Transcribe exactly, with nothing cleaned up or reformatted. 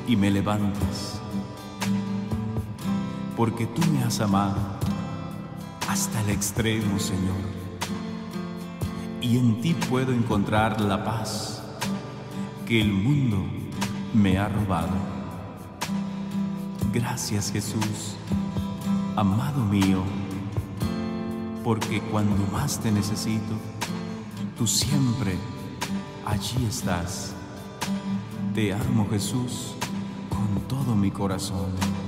y me levantas, porque tú me has amado hasta el extremo, Señor, y en ti puedo encontrar la paz que el mundo me ha robado. Gracias, Jesús, amado mío, porque cuando más te necesito, tú siempre allí estás. Te amo, Jesús, con todo mi corazón.